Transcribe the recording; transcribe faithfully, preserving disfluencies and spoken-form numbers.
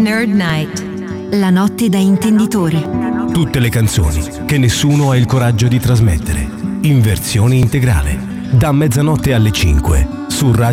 Nerd Night. La notte da intenditori. Tutte le canzoni che nessuno ha il coraggio di trasmettere, in versione integrale, da mezzanotte alle cinque su Radio